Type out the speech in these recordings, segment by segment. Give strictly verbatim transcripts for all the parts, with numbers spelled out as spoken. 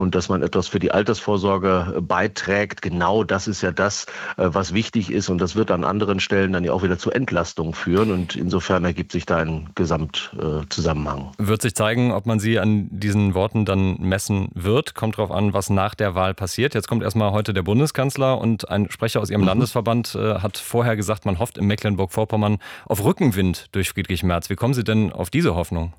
und dass man etwas für die Altersvorsorge beiträgt. Genau das ist ja das, was wichtig ist. Und das wird an anderen Stellen dann ja auch wieder zu Entlastungen führen. Und insofern ergibt sich da ein Gesamtzusammenhang. Wird sich zeigen, ob man Sie an diesen Worten dann messen wird. Kommt darauf an, was nach der Wahl passiert. Jetzt kommt erstmal heute der Bundeskanzler und ein Sprecher aus Ihrem mhm. Landesverband äh, hat vorher gesagt, man hofft in Mecklenburg-Vorpommern auf Rückenwind durch Friedrich Merz. Wie kommen Sie denn auf diese Hoffnung?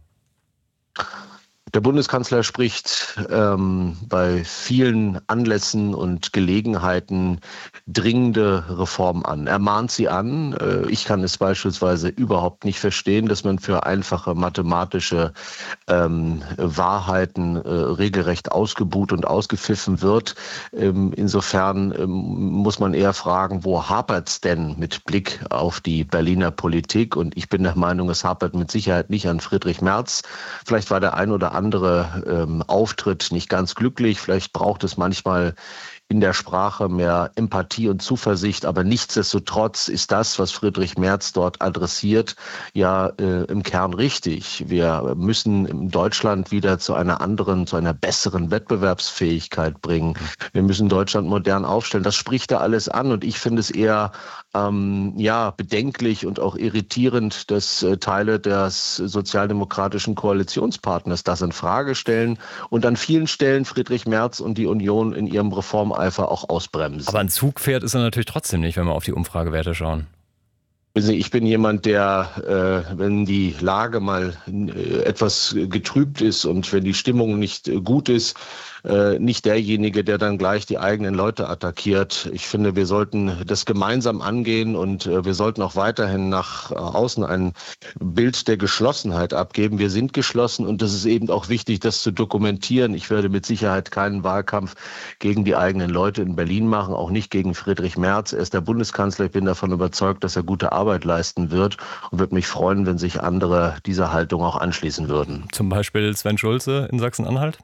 Der Bundeskanzler spricht ähm, bei vielen Anlässen und Gelegenheiten dringende Reformen an. Er mahnt sie an. Äh, ich kann es beispielsweise überhaupt nicht verstehen, dass man für einfache mathematische ähm, Wahrheiten äh, regelrecht ausgebuht und ausgepfiffen wird. Ähm, insofern ähm, muss man eher fragen, wo hapert's denn mit Blick auf die Berliner Politik? Und ich bin der Meinung, es hapert mit Sicherheit nicht an Friedrich Merz. Vielleicht war der ein oder andere andere ähm, Auftritt nicht ganz glücklich. Vielleicht braucht es manchmal in der Sprache mehr Empathie und Zuversicht. Aber nichtsdestotrotz ist das, was Friedrich Merz dort adressiert, ja äh, im Kern richtig. Wir müssen in Deutschland wieder zu einer anderen, zu einer besseren Wettbewerbsfähigkeit bringen. Wir müssen Deutschland modern aufstellen. Das spricht da alles an. Und ich finde es eher ähm, ja bedenklich und auch irritierend, dass äh, Teile des sozialdemokratischen Koalitionspartners das in Frage stellen und an vielen Stellen Friedrich Merz und die Union in ihrem Reform auch ausbremsen. Aber ein Zugpferd ist er natürlich trotzdem nicht, wenn wir auf die Umfragewerte schauen. Ich bin jemand, der, äh, wenn die Lage mal äh, etwas getrübt ist und wenn die Stimmung nicht äh, gut ist, äh, nicht derjenige, der dann gleich die eigenen Leute attackiert. Ich finde, wir sollten das gemeinsam angehen und äh, wir sollten auch weiterhin nach äh, außen ein Bild der Geschlossenheit abgeben. Wir sind geschlossen und das ist eben auch wichtig, das zu dokumentieren. Ich werde mit Sicherheit keinen Wahlkampf gegen die eigenen Leute in Berlin machen, auch nicht gegen Friedrich Merz. Er ist der Bundeskanzler. Ich bin davon überzeugt, dass er gute Arbeit Arbeit leisten wird und würde mich freuen, wenn sich andere dieser Haltung auch anschließen würden. Zum Beispiel Sven Schulze in Sachsen-Anhalt?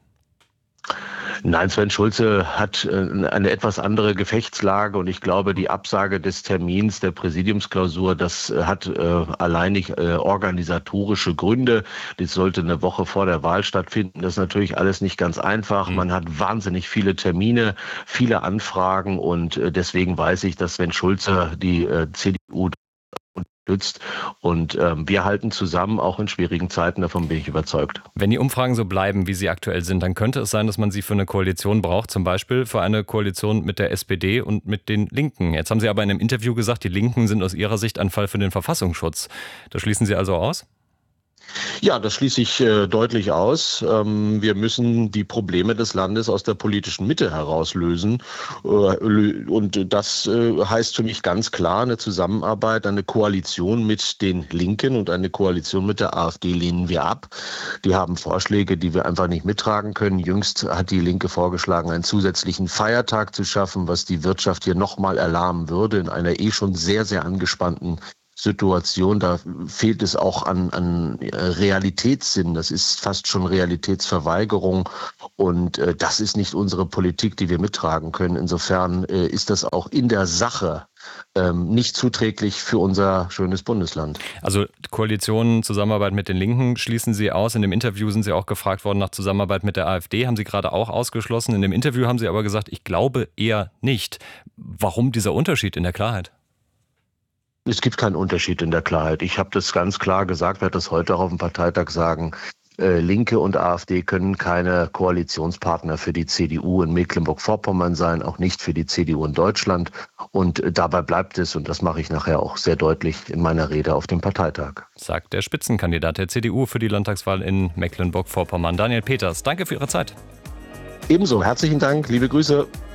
Nein, Sven Schulze hat eine etwas andere Gefechtslage und ich glaube, die Absage des Termins der Präsidiumsklausur, das hat äh, alleinig äh, organisatorische Gründe. Das sollte eine Woche vor der Wahl stattfinden. Das ist natürlich alles nicht ganz einfach. Man hat wahnsinnig viele Termine, viele Anfragen und äh, deswegen weiß ich, dass Sven Schulze die äh, C D U unterstützt und ähm, wir halten zusammen, auch in schwierigen Zeiten, davon bin ich überzeugt. Wenn die Umfragen so bleiben, wie sie aktuell sind, dann könnte es sein, dass man sie für eine Koalition braucht, zum Beispiel für eine Koalition mit der S P D und mit den Linken. Jetzt haben Sie aber in einem Interview gesagt, die Linken sind aus Ihrer Sicht ein Fall für den Verfassungsschutz. Das schließen Sie also aus? Ja, das schließe ich äh, deutlich aus. Ähm, wir müssen die Probleme des Landes aus der politischen Mitte herauslösen. Äh, und das äh, heißt für mich ganz klar eine Zusammenarbeit, eine Koalition mit den Linken und eine Koalition mit der AfD lehnen wir ab. Die haben Vorschläge, die wir einfach nicht mittragen können. Jüngst hat die Linke vorgeschlagen, einen zusätzlichen Feiertag zu schaffen, was die Wirtschaft hier nochmal erlahmen würde in einer eh schon sehr, sehr angespannten Situation. Da fehlt es auch an, an Realitätssinn. Das ist fast schon Realitätsverweigerung. Und äh, das ist nicht unsere Politik, die wir mittragen können. Insofern äh, ist das auch in der Sache ähm, nicht zuträglich für unser schönes Bundesland. Also Koalition, Zusammenarbeit mit den Linken schließen Sie aus. In dem Interview sind Sie auch gefragt worden nach Zusammenarbeit mit der AfD. Haben Sie gerade auch ausgeschlossen. In dem Interview haben Sie aber gesagt, ich glaube eher nicht. Warum dieser Unterschied in der Klarheit? Es gibt keinen Unterschied in der Klarheit. Ich habe das ganz klar gesagt, werde das heute auch auf dem Parteitag sagen. Äh, Linke und AfD können keine Koalitionspartner für die C D U in Mecklenburg-Vorpommern sein, auch nicht für die C D U in Deutschland. Und äh, dabei bleibt es, und das mache ich nachher auch sehr deutlich in meiner Rede auf dem Parteitag. Sagt der Spitzenkandidat der C D U für die Landtagswahl in Mecklenburg-Vorpommern, Daniel Peters. Danke für Ihre Zeit. Ebenso, herzlichen Dank, liebe Grüße.